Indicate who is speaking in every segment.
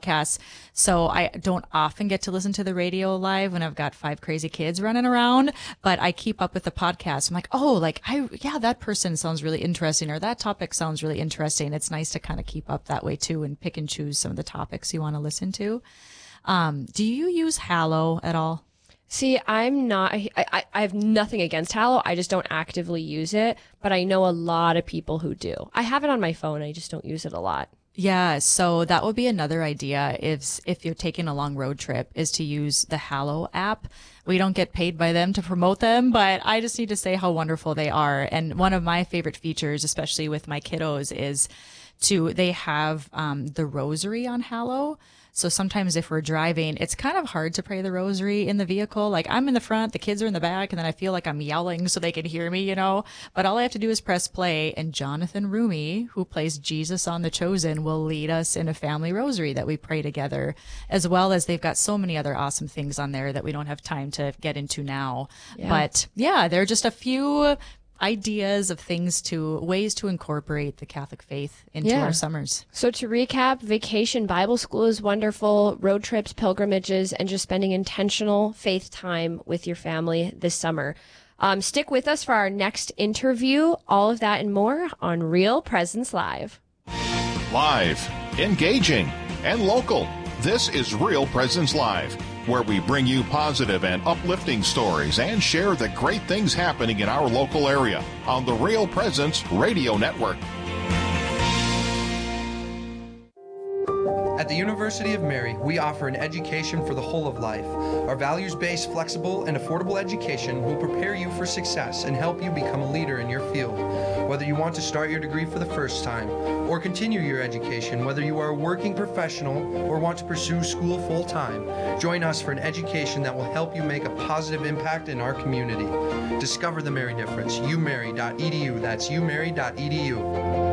Speaker 1: podcasts. So I don't often get to listen to the radio live when I've got 5 crazy kids running around, but I keep up with the podcast. I'm like, oh, like that person sounds really interesting, or that topic sounds really interesting. It's nice to kind of keep up that way too and pick and choose some of the topics you want to listen to. Do you use Hallow at all?
Speaker 2: See, I'm not, I have nothing against Hallow. I just don't actively use it, but I know a lot of people who do. I have it on my phone. I just don't use it a lot.
Speaker 1: Yeah, so that would be another idea if you're taking a long road trip, is to use the Hallow app. We don't get paid by them to promote them, but I just need to say how wonderful they are. And one of my favorite features, especially with my kiddos, is they have the rosary on Hallow. So sometimes if we're driving, it's kind of hard to pray the rosary in the vehicle. Like, I'm in the front, the kids are in the back, and then I feel like I'm yelling so they can hear me, But all I have to do is press play, and Jonathan Rumi, who plays Jesus on The Chosen, will lead us in a family rosary that we pray together, as well as they've got so many other awesome things on there that we don't have time to get into now. Yeah. But yeah, there are just a few ideas of ways to incorporate the Catholic faith into our summers.
Speaker 2: So to recap, vacation Bible school is wonderful, road trips, pilgrimages, and just spending intentional faith time with your family this summer. Stick with us for our next interview. All of that and more on Real Presence Live.
Speaker 3: Live, engaging, and local. This is Real Presence Live, where we bring you positive and uplifting stories and share the great things happening in our local area on the Real Presence Radio Network.
Speaker 4: At the University of Mary, we offer an education for the whole of life. Our values-based, flexible, and affordable education will prepare you for success and help you become a leader in your field. Whether you want to start your degree for the first time or continue your education, whether you are a working professional or want to pursue school full-time, join us for an education that will help you make a positive impact in our community. Discover the Mary difference. umary.edu. That's umary.edu.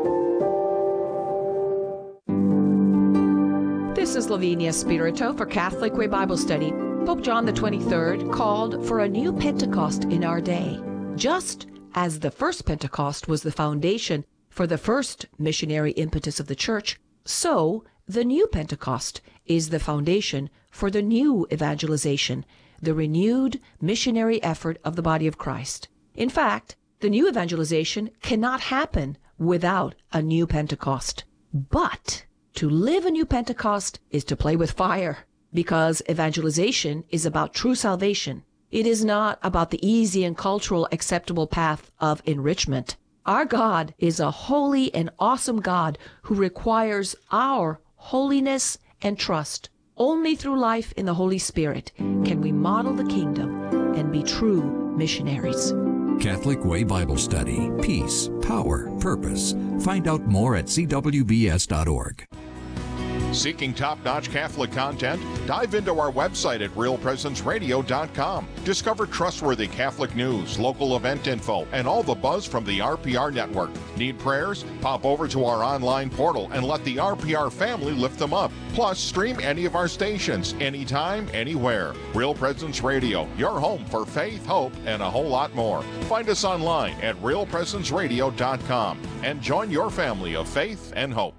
Speaker 5: This is Lavinia Spirito for Catholic Way Bible Study. Pope John the 23rd called for a new Pentecost in our day. Just as the first Pentecost was the foundation for the first missionary impetus of the Church, so the new Pentecost is the foundation for the new evangelization, the renewed missionary effort of the body of Christ. In fact, the new evangelization cannot happen without a new Pentecost. But to live a new Pentecost is to play with fire, because evangelization is about true salvation. It is not about the easy and cultural acceptable path of enrichment. Our God is a holy and awesome God who requires our holiness and trust. Only through life in the Holy Spirit can we model the kingdom and be true missionaries.
Speaker 6: Catholic Way Bible Study. Peace, power, purpose. Find out more at cwbs.org.
Speaker 3: Seeking top-notch Catholic content? Dive into our website at realpresenceradio.com. Discover trustworthy Catholic news, local event info, and all the buzz from the RPR network. Need prayers? Pop over to our online portal and let the RPR family lift them up. Plus, stream any of our stations, anytime, anywhere. Real Presence Radio, your home for faith, hope, and a whole lot more. Find us online at realpresenceradio.com and join your family of faith and hope.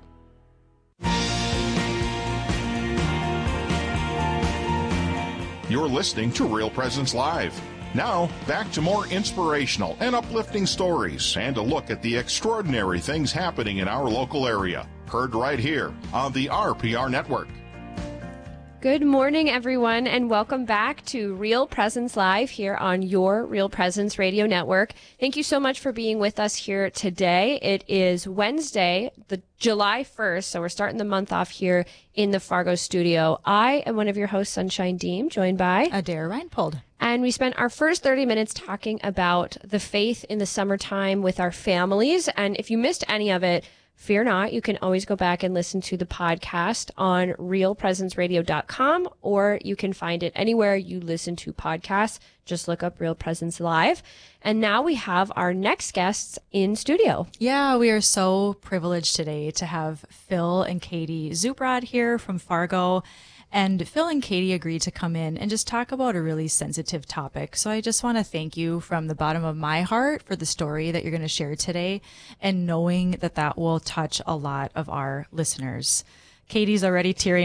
Speaker 3: You're listening to Real Presence Live. Now, back to more inspirational and uplifting stories and a look at the extraordinary things happening in our local area. Heard right here on the RPR Network.
Speaker 2: Good morning, everyone, and welcome back to Real Presence Live here on your Real Presence Radio Network. Thank you so much for being with us here today. It is Wednesday, the July 1st, so we're starting the month off here in the Fargo studio. I am one of your hosts, Sunshine Deem, joined by
Speaker 1: Adair Reinpold.
Speaker 2: And we spent our first 30 minutes talking about the faith in the summertime with our families. And if you missed any of it, fear not, you can always go back and listen to the podcast on realpresenceradio.com, or you can find it anywhere you listen to podcasts. Just look up Real Presence Live. And now we have our next guests in studio.
Speaker 1: Yeah, we are so privileged today to have Phil and Katie Zubrod here from Fargo. And Phil and Katie agreed to come in and just talk about a really sensitive topic. So I just want to thank you from the bottom of my heart for the story that you're going to share today, and knowing that that will touch a lot of our listeners. Katie's already tearing